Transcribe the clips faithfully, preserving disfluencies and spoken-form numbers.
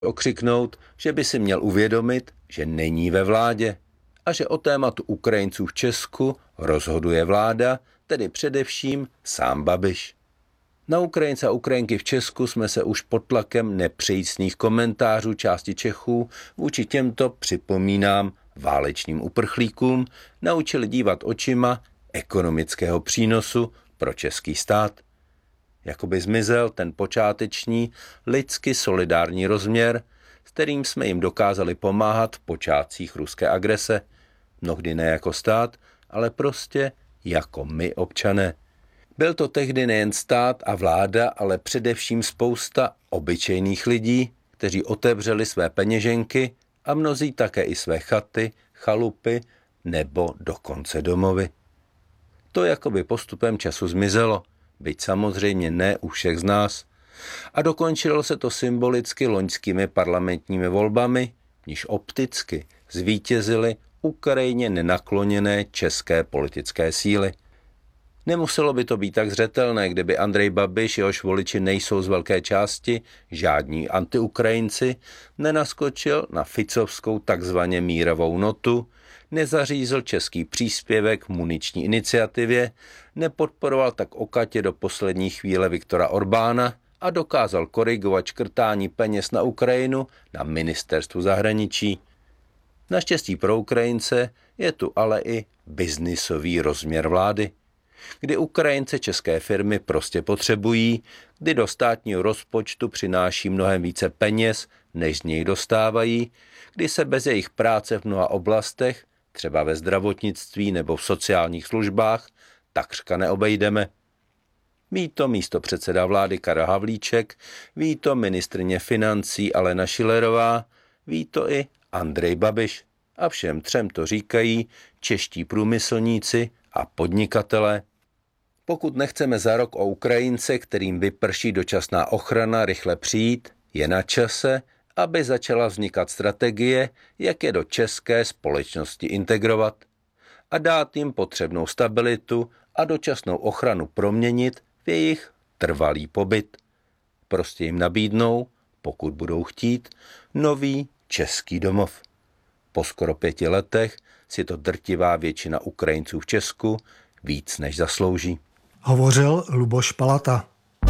okřiknout, že by si měl uvědomit, že není ve vládě a že o tématu Ukrajinců v Česku rozhoduje vláda, tedy především sám Babiš. Na Ukrajince a Ukrajinky v Česku jsme se už pod tlakem nepřejícných komentářů části Čechů vůči těmto, připomínám, válečným uprchlíkům naučili dívat očima ekonomického přínosu pro český stát. Jakoby zmizel ten počáteční lidsky solidární rozměr, s kterým jsme jim dokázali pomáhat v počátcích ruské agrese. Mnohdy ne jako stát, ale prostě jako my občané. Byl to tehdy nejen stát a vláda, ale především spousta obyčejných lidí, kteří otevřeli své peněženky a mnozí také i své chaty, chalupy nebo dokonce domovy. To jakoby postupem času zmizelo, byť samozřejmě ne u všech z nás. A dokončilo se to symbolicky loňskými parlamentními volbami, níž opticky zvítězily Ukrajině nenakloněné české politické síly. Nemuselo by to být tak zřetelné, kdyby Andrej Babiš, jehož voliči nejsou z velké části žádní antiukrajinci, nenaskočil na ficovskou takzvaně mírovou notu, nezařízl český příspěvek v muniční iniciativě, nepodporoval tak okatě do poslední chvíle Viktora Orbána a dokázal korigovat škrtání peněz na Ukrajinu na ministerstvu zahraničí. Naštěstí pro Ukrajince je tu ale i biznisový rozměr vlády, kdy Ukrajince české firmy prostě potřebují, kdy do státního rozpočtu přináší mnohem více peněz, než z něj dostávají, kdy se bez jejich práce v mnoha oblastech, třeba ve zdravotnictví nebo v sociálních službách, takřka neobejdeme. Ví to místopředseda vlády Karel Havlíček, ví to ministryně financí Alena Schillerová, ví to i Andrej Babiš. A všem třem to říkají čeští průmyslníci a podnikatelé. Pokud nechceme za rok o Ukrajince, kterým vyprší dočasná ochrana, rychle přijít, je na čase, aby začala vznikat strategie, jak je do české společnosti integrovat a dát jim potřebnou stabilitu a dočasnou ochranu proměnit v jejich trvalý pobyt. Prostě jim nabídnou, pokud budou chtít, nový český domov. Po skoro pěti letech si to drtivá většina Ukrajinců v Česku víc než zaslouží. Hovořil Luboš Palata.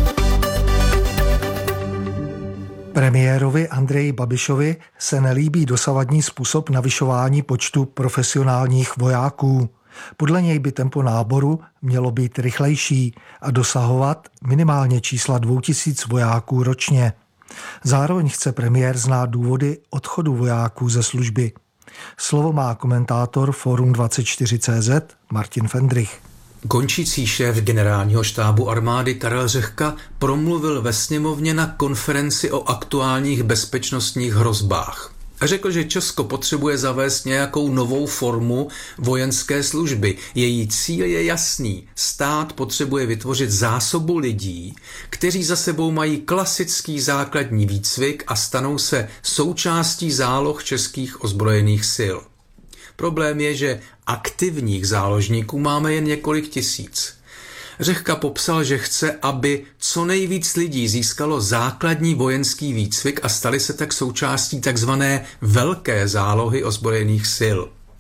Premiérovi Andreji Babišovi se nelíbí dosavadní způsob navyšování počtu profesionálních vojáků. Podle něj by tempo náboru mělo být rychlejší a dosahovat minimálně čísla dvou tisíc vojáků ročně. Zároveň chce premiér znát důvody odchodu vojáků ze služby. Slovo má komentátor Forum dvacet čtyři tečka cé zet Martin Fendrich. Končící šéf generálního štábu armády Karel Řehka promluvil ve sněmovně na konferenci o aktuálních bezpečnostních hrozbách. Řekl, že Česko potřebuje zavést nějakou novou formu vojenské služby. Její cíl je jasný. Stát potřebuje vytvořit zásobu lidí, kteří za sebou mají klasický základní výcvik a stanou se součástí záloh českých ozbrojených sil. Problém je, že aktivních záložníků máme jen několik tisíc. Řehka popsal, že chce, aby co nejvíc lidí získalo základní vojenský výcvik a stali se tak součástí takzvané velké zálohy ozbrojených sil.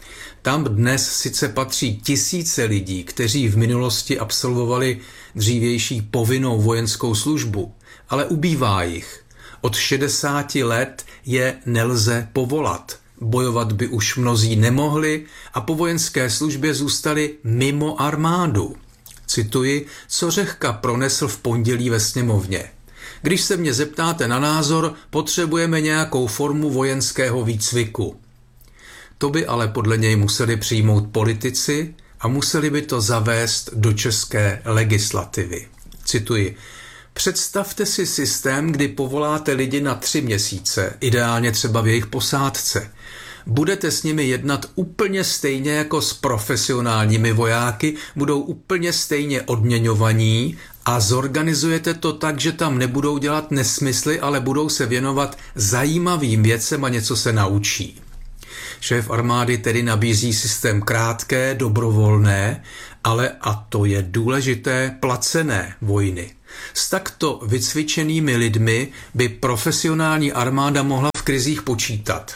Tam dnes sice patří tisíce lidí, kteří v minulosti absolvovali dřívější povinnou vojenskou službu, ale ubývá jich. Od šedesáti let je nelze povolat. Bojovat by už mnozí nemohli a po vojenské službě zůstali mimo armádu. Cituji, co Řehka pronesl v pondělí ve sněmovně. Když se mě zeptáte na názor, potřebujeme nějakou formu vojenského výcviku. To by ale podle něj museli přijmout politici a museli by to zavést do české legislativy. Cituji, představte si systém, kdy povoláte lidi na tři měsíce, ideálně třeba v jejich posádce. Budete s nimi jednat úplně stejně jako s profesionálními vojáky, budou úplně stejně odměňovaní a zorganizujete to tak, že tam nebudou dělat nesmysly, ale budou se věnovat zajímavým věcem a něco se naučí. Šéf armády tedy nabízí systém krátké, dobrovolné, ale, a to je důležité, placené vojny. S takto vycvičenými lidmi by profesionální armáda mohla v krizích počítat.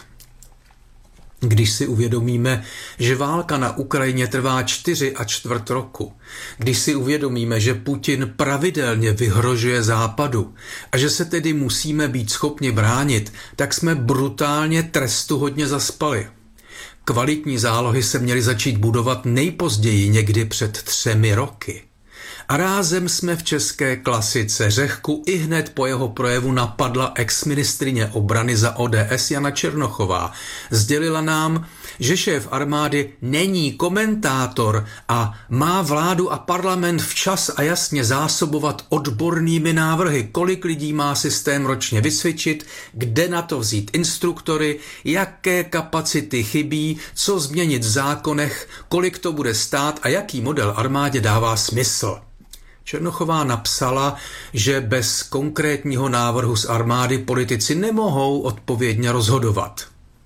Když si uvědomíme, že válka na Ukrajině trvá čtyři a čtvrt roku, když si uvědomíme, že Putin pravidelně vyhrožuje Západu a že se tedy musíme být schopni bránit, tak jsme brutálně trestuhodně zaspali. Kvalitní zálohy se měly začít budovat nejpozději někdy před třemi roky. A rázem jsme v české klasice. Řehku i hned po jeho projevu napadla exministryně obrany za O D S Jana Černochová. Sdělila nám, že šéf armády není komentátor a má vládu a parlament včas a jasně zásobovat odbornými návrhy, kolik lidí má systém ročně vycvičit, kde na to vzít instruktory, jaké kapacity chybí, co změnit v zákonech, kolik to bude stát a jaký model armádě dává smysl. Černochová napsala, že bez konkrétního návrhu z armády politici nemohou odpovědně rozhodovat.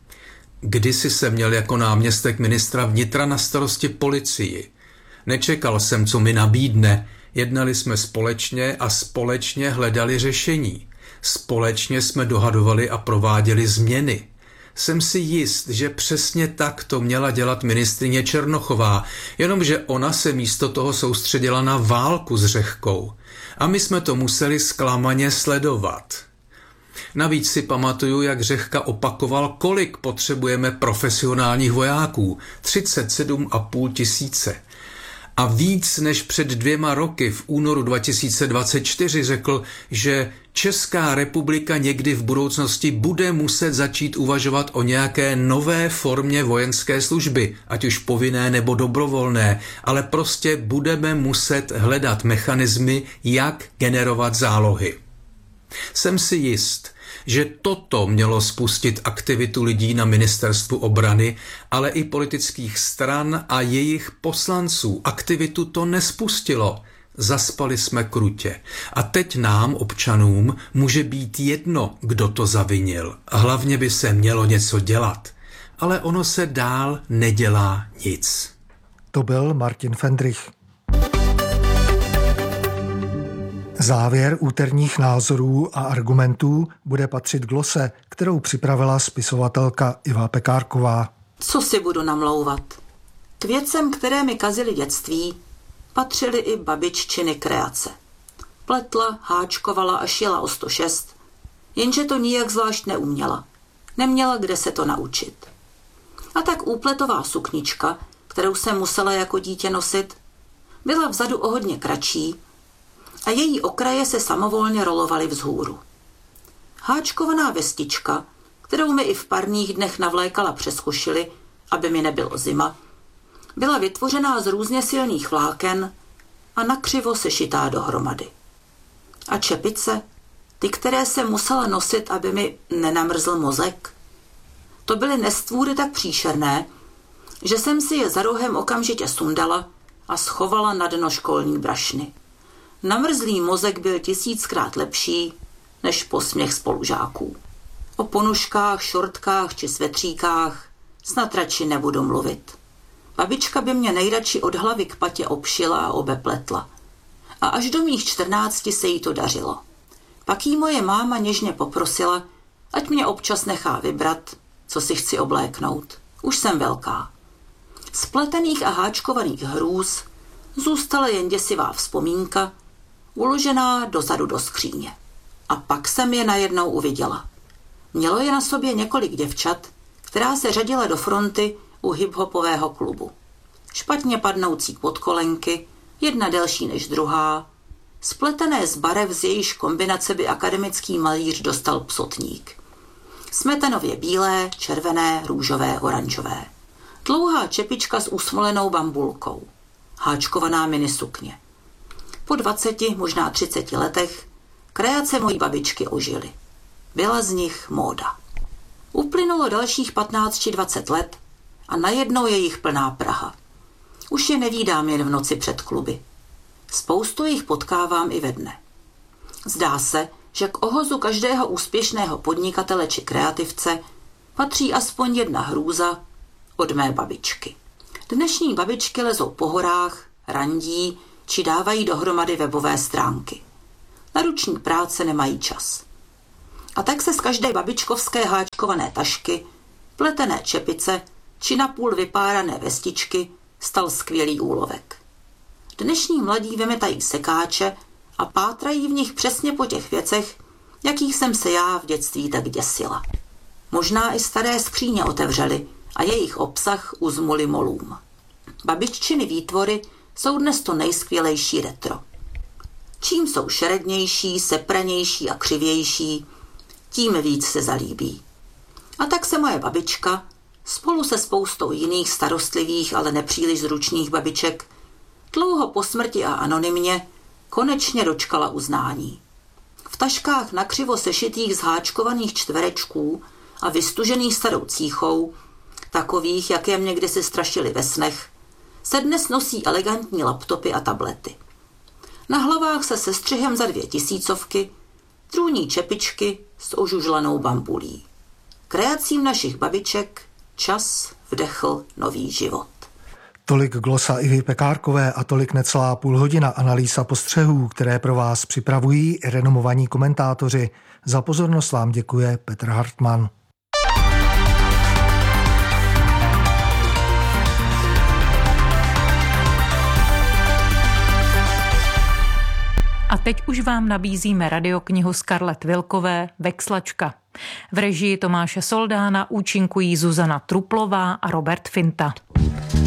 Kdysi jsem měl jako náměstek ministra vnitra na starosti policii. Nečekal jsem, co mi nabídne. Jednali jsme společně a společně hledali řešení. Společně jsme dohadovali a prováděli změny. Jsem si jist, že přesně tak to měla dělat ministryně Černochová, jenomže ona se místo toho soustředila na válku s Řehkou. A my jsme to museli zklamaně sledovat. Navíc si pamatuju, jak Řehka opakoval, kolik potřebujeme profesionálních vojáků. třicet sedm a půl tisíce. A víc než před dvěma roky v únoru dva tisíce dvacet čtyři řekl, že Česká republika někdy v budoucnosti bude muset začít uvažovat o nějaké nové formě vojenské služby, ať už povinné nebo dobrovolné, ale prostě budeme muset hledat mechanismy, jak generovat zálohy. Jsem si jist, že toto mělo spustit aktivitu lidí na ministerstvu obrany, ale i politických stran a jejich poslanců. Aktivitu to nespustilo. Zaspali jsme krutě. A teď nám, občanům, může být jedno, kdo to zavinil. Hlavně by se mělo něco dělat. Ale ono se dál nedělá nic. To byl Martin Fendrich. Závěr úterních názorů a argumentů bude patřit glose, kterou připravila spisovatelka Iva Pekárková. Co si budu namlouvat? K věcem, které mi kazily dětství, patřily i babiččiny kreace. Pletla, háčkovala a šila o sto šest, jenže to nijak zvlášť neuměla. Neměla kde se to naučit. A tak úpletová suknička, kterou jsem musela jako dítě nosit, byla vzadu o hodně kratší a její okraje se samovolně rolovaly vzhůru. Háčkovaná vestička, kterou mi i v parních dnech navlékala přes košili, aby mi nebylo zima, byla vytvořená z různě silných vláken a nakřivo sešitá dohromady. A čepice, ty, které jsem musela nosit, aby mi nenamrzl mozek, to byly nestvůry tak příšerné, že jsem si je za rohem okamžitě sundala a schovala na dno školní brašny. Namrzlý mozek byl tisíckrát lepší než posměch spolužáků. O ponožkách, šortkách či svetříkách snad radši nebudu mluvit. Babička by mě nejradši od hlavy k patě obšila a obepletla. A až do mých čtrnácti se jí to dařilo. Pak jí moje máma něžně poprosila, ať mě občas nechá vybrat, co si chci obléknout. Už jsem velká. Z pletených a háčkovaných hrůz zůstala jen děsivá vzpomínka, uložená dozadu do skříně. A pak jsem je najednou uviděla. Mělo je na sobě několik děvčat, která se řadila do fronty u hiphopového klubu. Špatně padnoucí podkolenky, jedna delší než druhá, spletené z barev, z jejíž kombinace by akademický malíř dostal psotník. Smetanově bílé, červené, růžové, oranžové. Dlouhá čepička s usmolenou bambulkou. Háčkovaná minisukně. Po dvaceti, možná třiceti letech kreace mojí babičky ožily. Byla z nich móda. Uplynulo dalších patnáct či dvacet let a najednou je jich plná Praha. Už je nevídám jen v noci před kluby. Spoustu jich potkávám i ve dne. Zdá se, že k ohozu každého úspěšného podnikatele či kreativce patří aspoň jedna hrůza od mé babičky. Dnešní babičky lezou po horách, randí či dávají dohromady webové stránky. Na ruční práce nemají čas. A tak se z každé babičkovské háčkované tašky, pletené čepice či napůl vypárané vestičky stal skvělý úlovek. Dnešní mladí vymetají sekáče a pátrají v nich přesně po těch věcech, jakých jsem se já v dětství tak děsila. Možná i staré skříně otevřeli a jejich obsah uzmuli molům. Babiččiny výtvory jsou dnes to nejskvělejší retro. Čím jsou šerednější, sepranější a křivější, tím víc se zalíbí. A tak se moje babička spolu se spoustou jiných starostlivých, ale nepříliš zručných babiček dlouho po smrti a anonymně konečně dočkala uznání. V taškách nakřivo sešitých zháčkovaných čtverečků a vystužených starou cíchou, takových, jaké mě kdysi strašili ve snech, se dnes nosí elegantní laptopy a tablety. Na hlavách se sestřihem za dvě tisícovky trůní čepičky s ožužlanou bambulí. Kreacím našich babiček čas vdechl nový život. Tolik glosa Ivy Pekárkové a tolik necelá půl hodina analýza postřehů, které pro vás připravují renomovaní komentátoři. Za pozornost vám děkuje Petr Hartmann. A teď už vám nabízíme radioknihu Scarlett Wilkové Vexlačka. V režii Tomáše Soldána účinkují Zuzana Truplová a Robert Finta.